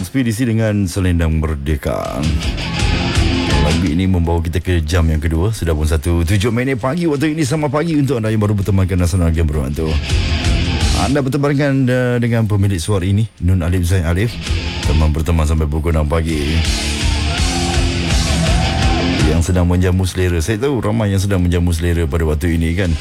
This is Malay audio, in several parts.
Ekspedisi dengan Selendang Merdeka. Lagu ini membawa kita ke jam yang kedua. Sudah pun 1:07 pagi waktu ini. Selamat pagi untuk anda yang baru bertemankan Nasional Game Berbantu. Anda bertemankan dengan pemilik suara ini, Nun Alif Zain Alif. Teman berteman sampai pukul 6 pagi. Yang sedang menjamu selera. Saya tahu ramai yang sedang menjamu selera pada waktu ini kan.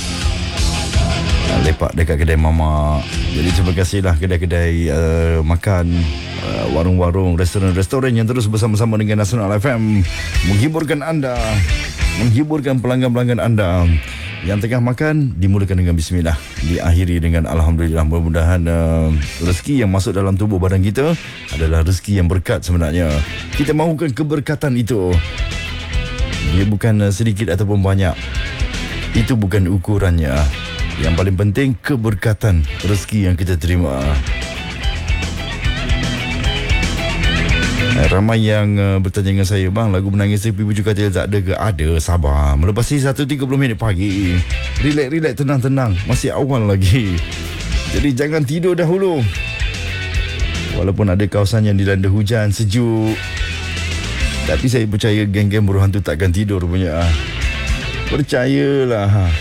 Lepak dekat kedai mamak. Jadi terima kasihlah kedai-kedai makan, warung-warung, restoran-restoran yang terus bersama-sama dengan Nasional FM menghiburkan anda, menghiburkan pelanggan-pelanggan anda. Yang tengah makan dimulakan dengan bismillah, diakhiri dengan alhamdulillah. Mudah-mudahan rezeki yang masuk dalam tubuh badan kita adalah rezeki yang berkat sebenarnya. Kita mahukan keberkatan itu. Dia bukan sedikit ataupun banyak. Itu bukan ukurannya. Yang paling penting keberkatan rezeki yang kita terima. Ramai yang bertanya dengan saya, bang, lagu Menangis Tepi Bujuk Katil tak ada ke? Ada, sabar. Melepasi 1:30 pagi. Relax, tenang. Masih awal lagi. Jadi jangan tidur dahulu. Walaupun ada kawasan yang dilanda hujan, sejuk, tapi saya percaya geng-geng buruh hantu takkan tidur punya. Percayalah.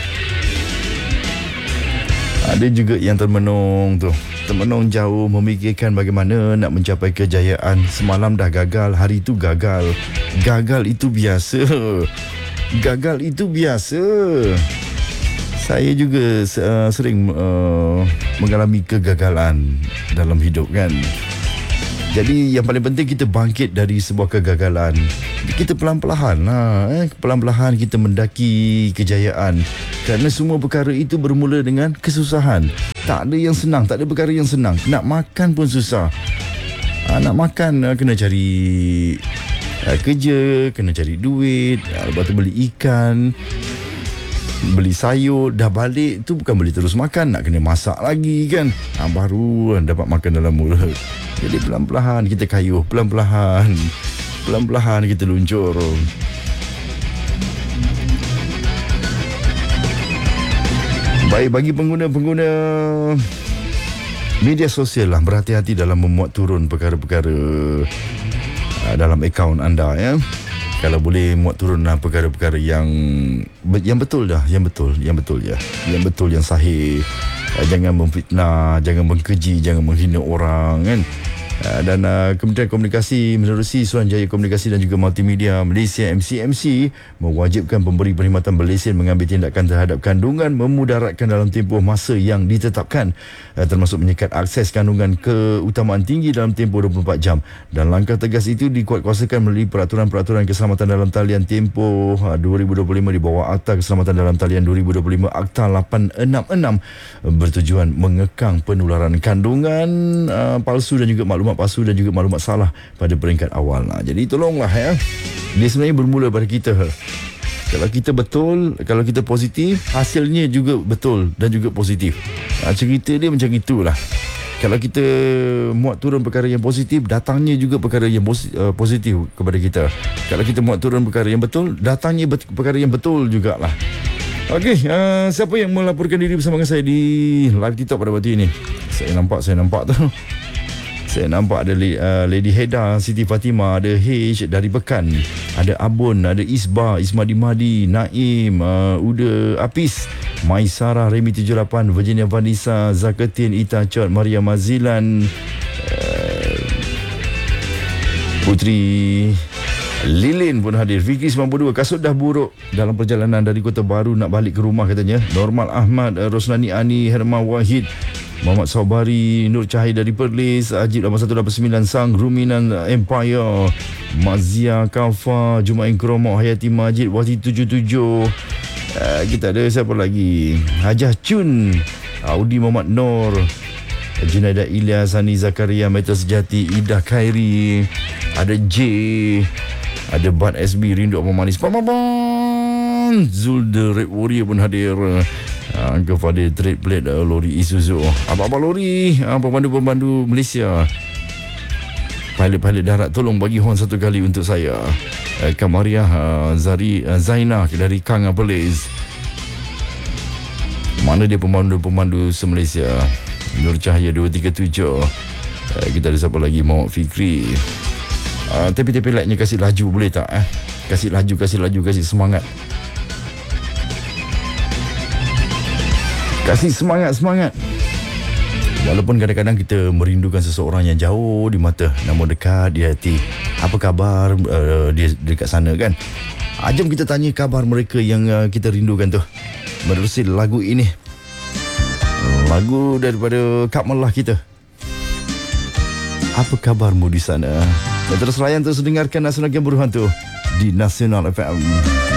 Ada juga yang termenung tu. Termenung jauh memikirkan bagaimana nak mencapai kejayaan. Semalam dah gagal, hari itu gagal. Gagal itu biasa. Gagal itu biasa. Saya juga sering mengalami kegagalan dalam hidup kan. Jadi yang paling penting kita bangkit dari sebuah kegagalan. Kita pelan-pelan pelan-pelan kita mendaki kejayaan. Kerana semua perkara itu bermula dengan kesusahan. Tak ada yang senang, tak ada perkara yang senang. Nak makan pun susah. Nak makan kena cari kerja, kena cari duit, lepas tu beli ikan, beli sayur, dah balik tu bukan boleh terus makan, nak kena masak lagi kan. Baru dapat makan dalam mulut. Jadi pelan-pelan kita kayuh, pelan-pelan kita luncur. Baik, bagi pengguna-pengguna media sosial lah, berhati-hati dalam memuat turun perkara-perkara dalam akaun anda ya. Kalau boleh muat turun perkara-perkara yang betul dah, yang betul ya. Yang betul, yang sahih. Jangan memfitnah, jangan mengkeji, jangan menghina orang kan. Dan Kementerian Komunikasi menerusi Suruhanjaya Komunikasi dan juga Multimedia Malaysia MCMC mewajibkan pemberi perkhidmatan berlesen mengambil tindakan terhadap kandungan memudaratkan dalam tempoh masa yang ditetapkan, termasuk menyekat akses kandungan keutamaan tinggi dalam tempoh 24 jam. Dan langkah tegas itu dikuatkuasakan melalui peraturan-peraturan keselamatan dalam talian tempoh 2025 di bawah Akta Keselamatan dalam talian 2025 Akta 866 bertujuan mengekang penularan kandungan palsu dan juga maklumat palsu dan juga maklumat salah pada peringkat awal. Jadi tolonglah ya. Dia sebenarnya bermula pada kita. Kalau kita betul, kalau kita positif, hasilnya juga betul dan juga positif. Cerita dia macam itulah. Kalau kita muat turun perkara yang positif, datangnya juga perkara yang positif kepada kita. Kalau kita muat turun perkara yang betul, datangnya perkara yang betul jugalah. Okey, siapa yang melaporkan diri bersama dengan saya di live TikTok pada waktu ini? Saya nampak tu. Saya nampak ada Lady Heda, Siti Fatimah, ada H dari Pekan, ada Abun, ada Ismadi Mahdi, Naim, Uda Apis, Maisarah, Remy 78, Virginia Vanessa, Zakatin, Ita Chot, Maria Mazilan, Putri Lilin pun hadir. Fikri 92, kasut dah buruk dalam perjalanan dari Kota Baru nak balik ke rumah katanya. Normal Ahmad, Rosnani Ani, Herman Wahid, Muhammad Saubari, Nur Cahaya dari Perlis, Ajib 8189 Sang, Ruminan Empire, Mazia Kafa, Jumain Kromok, Hayati Majid, Wati 77. Kita ada siapa lagi? Hajah Chun, Audi Muhammad Nur, Junaida Ilyas, Hani Zakaria, Metal Sejati, Ida Khairi, ada J, ada Bad SB, Rindu Apa Manis, Zul The Red Warrior pun hadir. Uncle Fadil, trade plate lori Isuzu, abang-abang lori, pemandu-pemandu Malaysia, pilot-pilot darat, tolong bagi horn satu kali untuk saya. Kamariah, Zainah dari Kang Perlis. Mana dia pemandu-pemandu se-Malaysia? Nur Cahaya 237, Kita ada siapa lagi? Muhammad Fikri. Tepi-tepi like-nya kasih laju boleh tak? Kasih laju, kasih semangat. Kasih semangat. Walaupun kadang-kadang kita merindukan seseorang yang jauh di mata, namun dekat di hati. Apa khabar dia dekat sana kan? Jom kita tanya kabar mereka yang kita rindukan tu menerusi lagu ini. Lagu daripada Kak Melah kita. Apa kabarmu di sana? Dan terus layan, terus dengarkan Nasional Game Berhantu di Nasional FM.